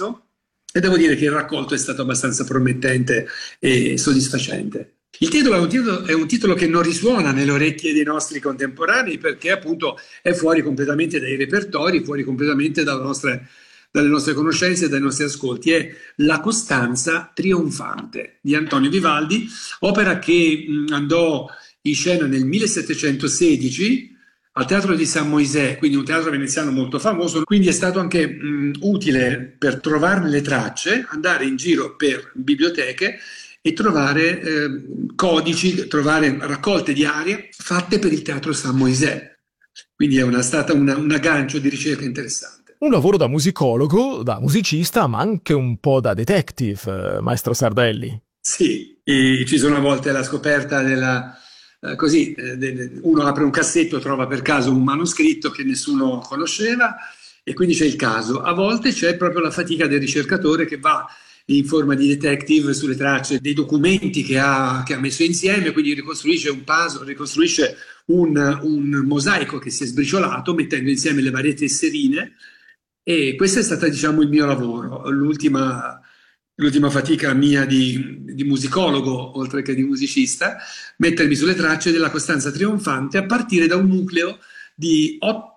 testo e devo dire che il raccolto è stato abbastanza promettente e soddisfacente. Il titolo è un titolo che non risuona nelle orecchie dei nostri contemporanei perché appunto è fuori completamente dai repertori, fuori completamente dalle nostre conoscenze e dai nostri ascolti. È La Costanza trionfante di Antonio Vivaldi, opera che andò in scena nel 1716 al Teatro di San Moisè, quindi un teatro veneziano molto famoso, quindi è stato anche utile per trovarne le tracce, andare in giro per biblioteche e trovare codici, trovare raccolte di arie fatte per il Teatro San Moisè. Quindi stata un aggancio di ricerca interessante. Un lavoro da musicologo, da musicista, ma anche un po' da detective, maestro Sardelli. Sì, e ci sono a volte la scoperta così, uno apre un cassetto, trova per caso un manoscritto che nessuno conosceva e quindi c'è il caso. A volte c'è proprio la fatica del ricercatore che va in forma di detective sulle tracce dei documenti che ha messo insieme, quindi ricostruisce un puzzle, ricostruisce un mosaico che si è sbriciolato mettendo insieme le varie tesserine e questo è stato, diciamo, il mio lavoro, l'ultima fatica mia di musicologo, oltre che di musicista, mettermi sulle tracce della Costanza trionfante a partire da un nucleo di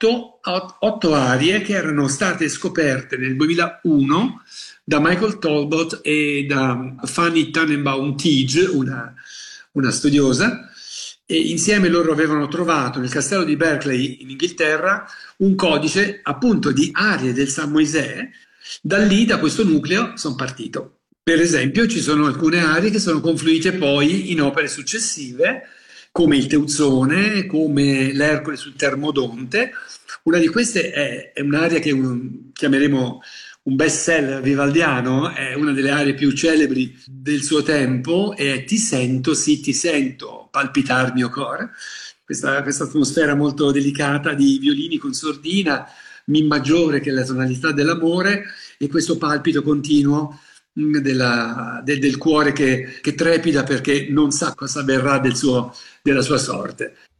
otto arie che erano state scoperte nel 2001 da Michael Talbot e da Fanny Tannenbaum-Tige, una studiosa, e insieme loro avevano trovato nel castello di Berkeley in Inghilterra un codice appunto di arie del San Moisè. Da lì, da questo nucleo, sono partito. Per esempio, ci sono alcune arie che sono confluite poi in opere successive, come il Teuzzone, come l'Ercole sul Termodonte. Una di queste è un'aria che chiameremo un best seller vivaldiano, è una delle arie più celebri del suo tempo, è Ti sento, sì, ti sento, palpitar mio cor. Questa atmosfera molto delicata di violini con sordina, mi maggiore che è la tonalità dell'amore e questo palpito continuo del cuore che trepida perché non sa cosa avverrà della sua sorte.